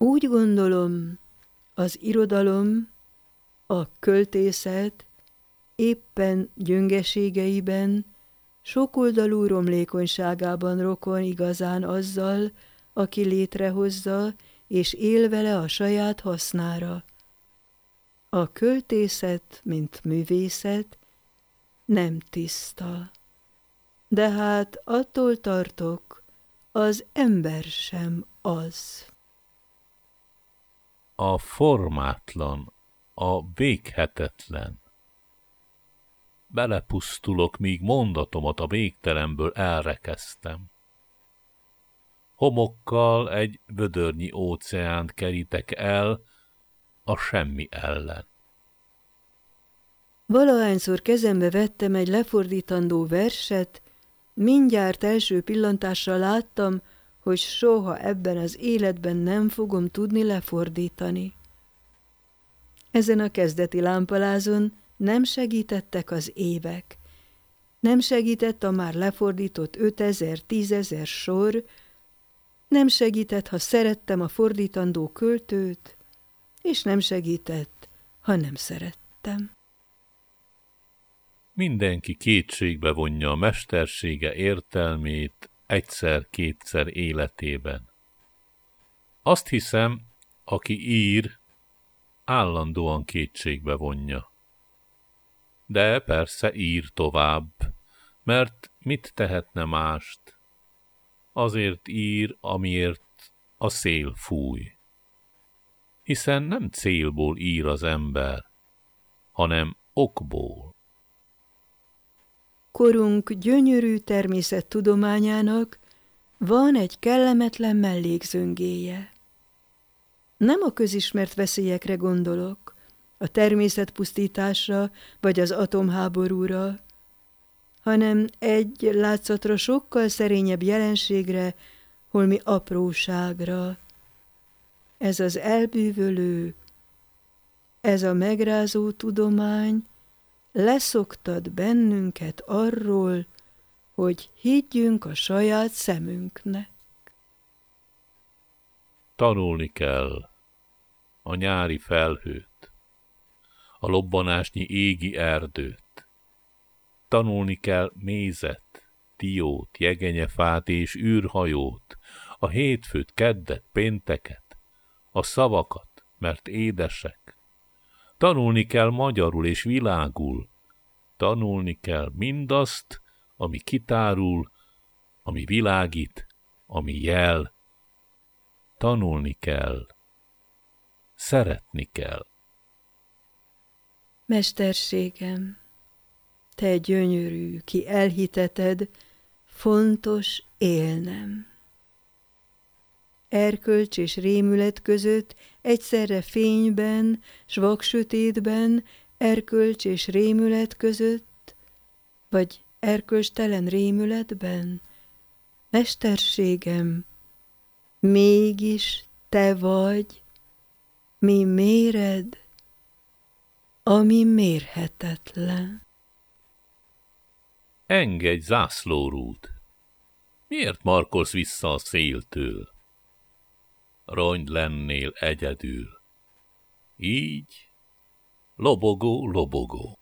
Úgy gondolom, az irodalom, a költészet éppen gyöngeségeiben, sokoldalú romlékonyságában rokon igazán azzal, aki létrehozza és él vele a saját hasznára. A költészet, mint művészet, nem tiszta. De hát attól tartok, az ember sem az. A formátlan, a véghetetlen. Belepusztulok, míg mondatomat a végtelenből elrekeztem. Homokkal egy vödörnyi óceánt kerítek el a semmi ellen. Valahányszor kezembe vettem egy lefordítandó verset, mindjárt első pillantásra láttam, hogy soha ebben az életben nem fogom tudni lefordítani. Ezen a kezdeti lámpalázon nem segítettek az évek. Nem segített a már lefordított 5000, 10 000 sor, nem segített, ha szerettem a fordítandó költőt, és nem segített, ha nem szerettem. Mindenki kétségbe vonja a mestersége értelmét egyszer-kétszer életében. Azt hiszem, aki ír, állandóan kétségbe vonja. De persze ír tovább, mert mit tehetne mást? Azért ír, amiért a szél fúj. Hiszen nem célból ír az ember, hanem okból. Korunk gyönyörű természettudományának van egy kellemetlen mellékzöngéje. Nem a közismert veszélyekre gondolok, a természetpusztításra vagy az atomháborúra, hanem egy látszatra sokkal szerényebb jelenségre, holmi apróságra. Ez az elbűvölő, ez a megrázó tudomány leszoktat bennünket arról, hogy higgyünk a saját szemünknek. Tanulni kell a nyári felhőt, a lobbanásnyi égi erdőt. Tanulni kell mézet, diót, jegenyefát és űrhajót, a hétfőt, keddet, pénteket, a szavakat, mert édesek. Tanulni kell magyarul és világul. Tanulni kell mindazt, ami kitárul, ami világít, ami jel. Tanulni kell. Szeretni kell. Mesterségem, te gyönyörű, ki elhiteted, fontos élnem. Erkölcs és rémület között egyszerre fényben, s vaksötétben, erkölcs és rémület között, vagy erkölcstelen rémületben, mesterségem, mégis te vagy, mi méred, ami mérhetetlen. Engedj, zászlórúd! Miért markolsz vissza a széltől? Rongy lennél egyedül. Így, lobogó, lobogó.